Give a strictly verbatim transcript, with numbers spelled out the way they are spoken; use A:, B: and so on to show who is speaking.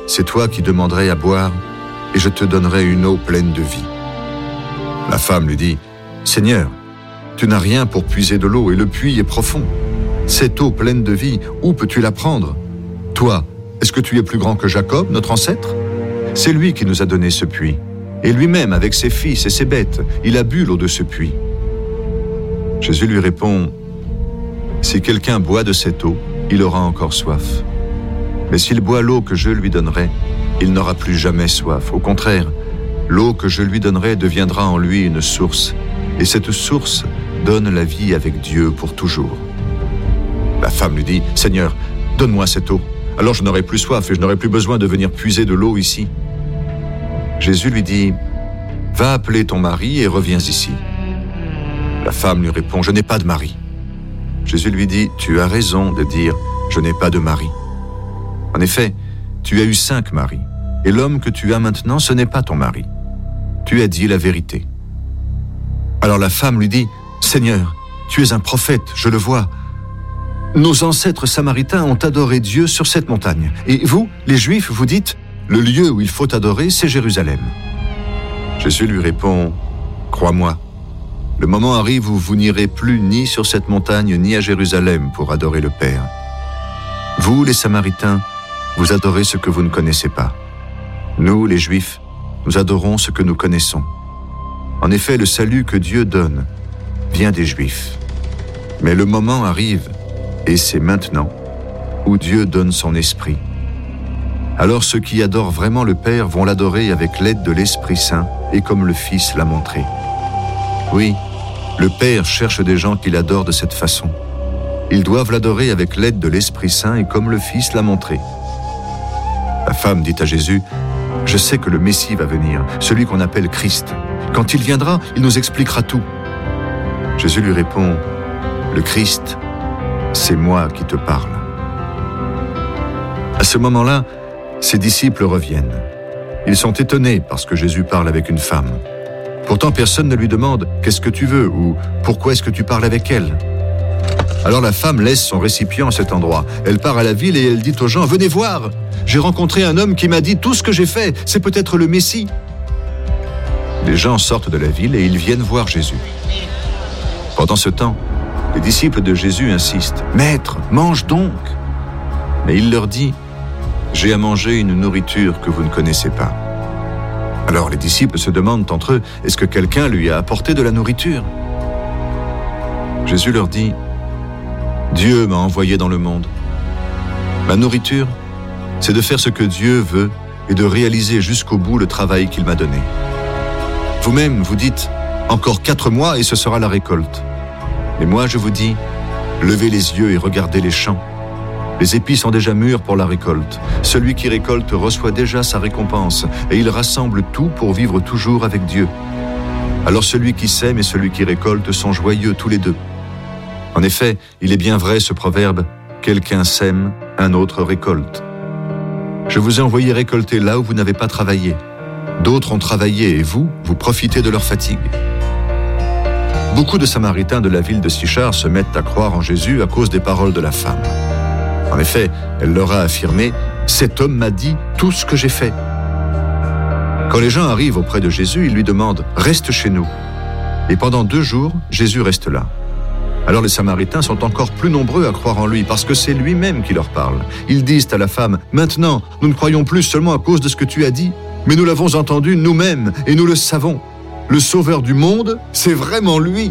A: c'est toi qui demanderais à boire, et je te donnerai une eau pleine de vie. » La femme lui dit, « Seigneur, tu n'as rien pour puiser de l'eau, et le puits est profond. Cette eau pleine de vie, où peux-tu la prendre? Toi, est-ce que tu es plus grand que Jacob, notre ancêtre? C'est lui qui nous a donné ce puits. Et lui-même, avec ses fils et ses bêtes, il a bu l'eau de ce puits. » Jésus lui répond, « Si quelqu'un boit de cette eau, il aura encore soif. Mais s'il boit l'eau que je lui donnerai, il n'aura plus jamais soif. Au contraire, l'eau que je lui donnerai deviendra en lui une source, et cette source donne la vie avec Dieu pour toujours. » La femme lui dit, « Seigneur, donne-moi cette eau. Alors je n'aurai plus soif et je n'aurai plus besoin de venir puiser de l'eau ici. » Jésus lui dit, « Va appeler ton mari et reviens ici. » La femme lui répond, « Je n'ai pas de mari. » Jésus lui dit, « Tu as raison de dire, je n'ai pas de mari. En effet, tu as eu cinq maris, et l'homme que tu as maintenant, ce n'est pas ton mari. Tu as dit la vérité. » Alors la femme lui dit, « Seigneur, tu es un prophète, je le vois. Nos ancêtres samaritains ont adoré Dieu sur cette montagne. Et vous, les Juifs, vous dites, le lieu où il faut adorer, c'est Jérusalem. » Jésus lui répond, « Crois-moi, le moment arrive où vous n'irez plus ni sur cette montagne ni à Jérusalem pour adorer le Père. Vous, les Samaritains, vous adorez ce que vous ne connaissez pas. Nous, les Juifs, nous adorons ce que nous connaissons. En effet, le salut que Dieu donne vient des Juifs. Mais le moment arrive, et c'est maintenant, où Dieu donne son esprit. Alors ceux qui adorent vraiment le Père vont l'adorer avec l'aide de l'Esprit Saint et comme le Fils l'a montré. Oui, le Père cherche des gens qui l'adorent de cette façon. Ils doivent l'adorer avec l'aide de l'Esprit Saint et comme le Fils l'a montré. La femme dit à Jésus, « Je sais que le Messie va venir, celui qu'on appelle Christ. Quand il viendra, il nous expliquera tout. » Jésus lui répond, « Le Christ, c'est moi qui te parle. » À ce moment-là, ses disciples reviennent. Ils sont étonnés parce que Jésus parle avec une femme. Pourtant, personne ne lui demande « Qu'est-ce que tu veux » ou « Pourquoi est-ce que tu parles avec elle ?» Alors la femme laisse son récipient à cet endroit. Elle part à la ville et elle dit aux gens « Venez voir, j'ai rencontré un homme qui m'a dit tout ce que j'ai fait, c'est peut-être le Messie. » Les gens sortent de la ville et ils viennent voir Jésus. Pendant ce temps, les disciples de Jésus insistent « Maître, mange donc !» Mais il leur dit « J'ai à manger une nourriture que vous ne connaissez pas. » Alors les disciples se demandent entre eux « Est-ce que quelqu'un lui a apporté de la nourriture ?» Jésus leur dit « Dieu m'a envoyé dans le monde. Ma nourriture, c'est de faire ce que Dieu veut et de réaliser jusqu'au bout le travail qu'il m'a donné. Vous-même, vous dites « Encore quatre mois et ce sera la récolte. » Mais moi, je vous dis « Levez les yeux et regardez les champs. Les épis sont déjà mûrs pour la récolte. Celui qui récolte reçoit déjà sa récompense et il rassemble tout pour vivre toujours avec Dieu. Alors celui qui sème et celui qui récolte sont joyeux tous les deux. En effet, il est bien vrai ce proverbe, quelqu'un sème, un autre récolte. Je vous ai envoyé récolter là où vous n'avez pas travaillé. D'autres ont travaillé et vous, vous profitez de leur fatigue. » Beaucoup de Samaritains de la ville de Sychar se mettent à croire en Jésus à cause des paroles de la femme. En effet, elle leur a affirmé « Cet homme m'a dit tout ce que j'ai fait. » Quand les gens arrivent auprès de Jésus, ils lui demandent « Reste chez nous. » Et pendant deux jours, Jésus reste là. Alors les Samaritains sont encore plus nombreux à croire en lui parce que c'est lui-même qui leur parle. Ils disent à la femme « Maintenant, nous ne croyons plus seulement à cause de ce que tu as dit, mais nous l'avons entendu nous-mêmes et nous le savons. Le Sauveur du monde, c'est vraiment lui. »